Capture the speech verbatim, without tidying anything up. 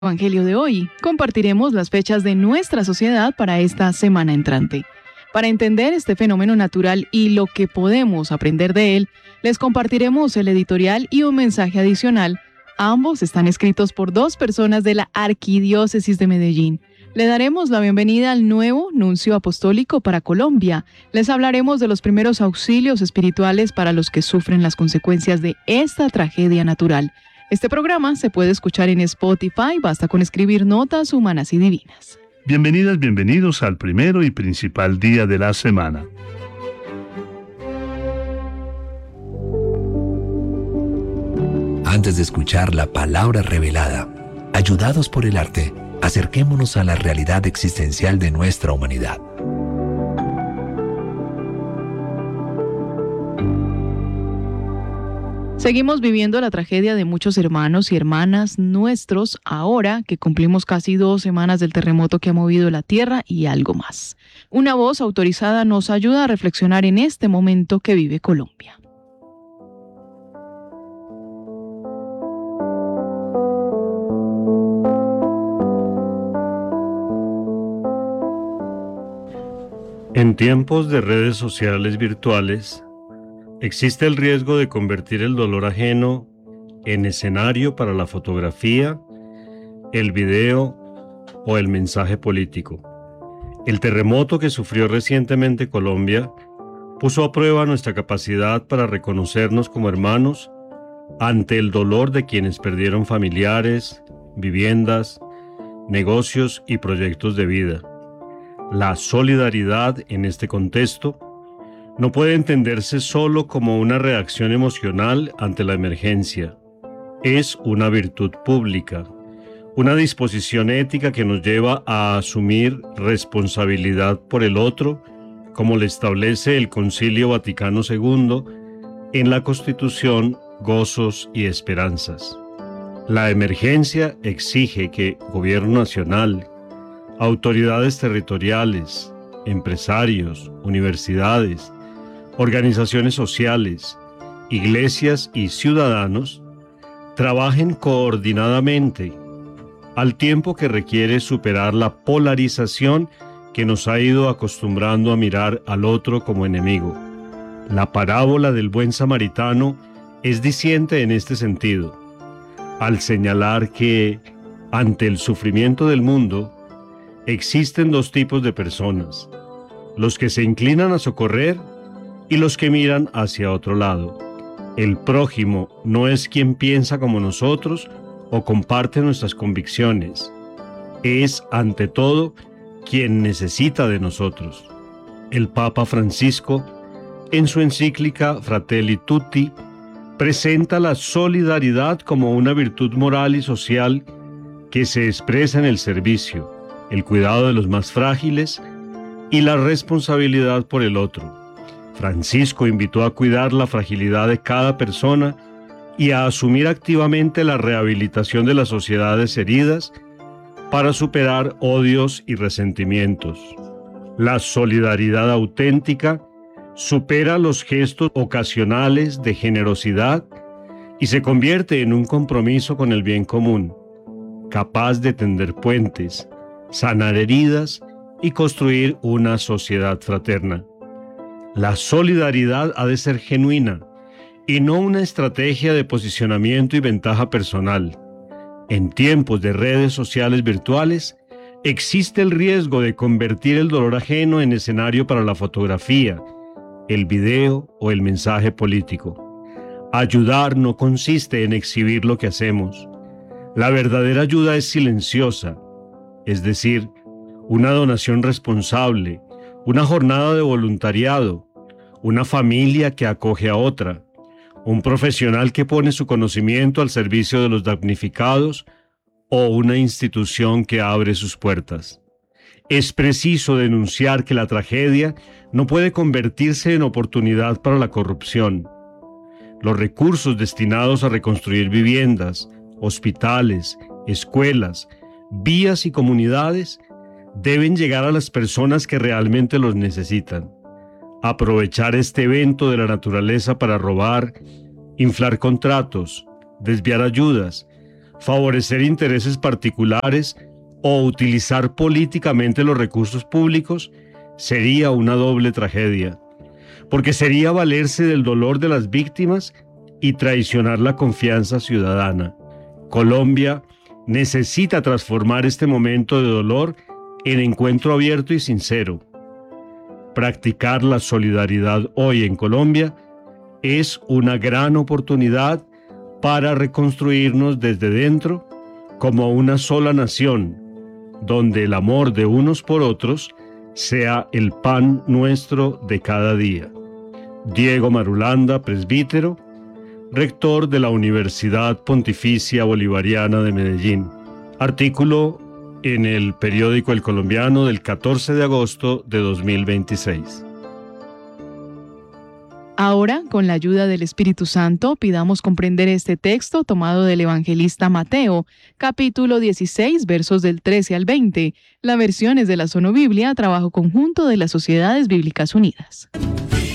Evangelio de hoy, compartiremos las fechas de nuestra sociedad para esta semana entrante. Para entender este fenómeno natural y lo que podemos aprender de él, les compartiremos el editorial y un mensaje adicional. Ambos están escritos por dos personas de la Arquidiócesis de Medellín. Le daremos la bienvenida al nuevo nuncio apostólico para Colombia. Les hablaremos de los primeros auxilios espirituales para los que sufren las consecuencias de esta tragedia natural. Este programa se puede escuchar en Spotify, basta con escribir Notas Humanas y Divinas. Bienvenidas, bienvenidos al primero y principal día de la semana. Antes de escuchar la palabra revelada, ayudados por el arte, acerquémonos a la realidad existencial de nuestra humanidad. Seguimos viviendo la tragedia de muchos hermanos y hermanas nuestros ahora que cumplimos casi dos semanas del terremoto que ha movido la tierra y algo más. Una voz autorizada nos ayuda a reflexionar en este momento que vive Colombia. En tiempos de redes sociales virtuales, existe el riesgo de convertir el dolor ajeno en escenario para la fotografía, el video o el mensaje político. El terremoto que sufrió recientemente Colombia puso a prueba nuestra capacidad para reconocernos como hermanos ante el dolor de quienes perdieron familiares, viviendas, negocios y proyectos de vida. La solidaridad en este contexto no puede entenderse solo como una reacción emocional ante la emergencia. Es una virtud pública, una disposición ética que nos lleva a asumir responsabilidad por el otro, como le establece el Concilio Vaticano segundo en la Constitución Gozos y Esperanzas. La emergencia exige que Gobierno Nacional, autoridades territoriales, empresarios, universidades, organizaciones sociales, iglesias y ciudadanos trabajen coordinadamente, al tiempo que requiere superar la polarización que nos ha ido acostumbrando a mirar al otro como enemigo. La parábola del buen samaritano es diciente en este sentido, al señalar que, ante el sufrimiento del mundo, existen dos tipos de personas: los que se inclinan a socorrer y los que miran hacia otro lado. El prójimo no es quien piensa como nosotros o comparte nuestras convicciones. Es, ante todo, quien necesita de nosotros. El Papa Francisco, en su encíclica Fratelli Tutti, presenta la solidaridad como una virtud moral y social que se expresa en el servicio, el cuidado de los más frágiles y la responsabilidad por el otro. Francisco invitó a cuidar la fragilidad de cada persona y a asumir activamente la rehabilitación de las sociedades heridas para superar odios y resentimientos. La solidaridad auténtica supera los gestos ocasionales de generosidad y se convierte en un compromiso con el bien común, capaz de tender puentes, sanar heridas y construir una sociedad fraterna. La solidaridad ha de ser genuina y no una estrategia de posicionamiento y ventaja personal. En tiempos de redes sociales virtuales, existe el riesgo de convertir el dolor ajeno en escenario para la fotografía, el video o el mensaje político. Ayudar no consiste en exhibir lo que hacemos. La verdadera ayuda es silenciosa, es decir, una donación responsable, una jornada de voluntariado, una familia que acoge a otra, un profesional que pone su conocimiento al servicio de los damnificados o una institución que abre sus puertas. Es preciso denunciar que la tragedia no puede convertirse en oportunidad para la corrupción. Los recursos destinados a reconstruir viviendas, hospitales, escuelas, vías y comunidades deben llegar a las personas que realmente los necesitan. Aprovechar este evento de la naturaleza para robar, inflar contratos, desviar ayudas, favorecer intereses particulares o utilizar políticamente los recursos públicos sería una doble tragedia, porque sería valerse del dolor de las víctimas y traicionar la confianza ciudadana. Colombia necesita transformar este momento de dolor en encuentro abierto y sincero. Practicar la solidaridad hoy en Colombia es una gran oportunidad para reconstruirnos desde dentro como una sola nación, donde el amor de unos por otros sea el pan nuestro de cada día. Diego Marulanda, presbítero, rector de la Universidad Pontificia Bolivariana de Medellín. Artículo en el periódico El Colombiano del catorce de agosto de dos mil veintiséis. Ahora, con la ayuda del Espíritu Santo, pidamos comprender este texto tomado del evangelista Mateo, capítulo dieciséis, versos del trece al veinte. La versión es de la Sonobiblia, trabajo conjunto de las Sociedades Bíblicas Unidas.